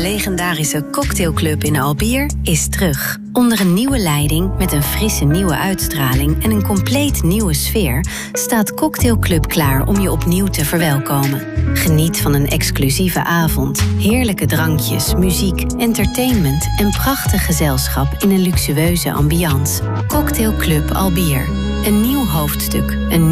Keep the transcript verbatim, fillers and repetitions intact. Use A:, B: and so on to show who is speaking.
A: legendarische cocktailclub in Albier is terug. Onder een nieuwe leiding, met een frisse nieuwe uitstraling en een compleet nieuwe sfeer, staat Cocktail Club klaar om je opnieuw te verwelkomen. Geniet van een exclusieve avond, heerlijke drankjes, muziek, entertainment en prachtig gezelschap in een luxueuze ambiance. Cocktail Club Albier. Een nieuw hoofdstuk, een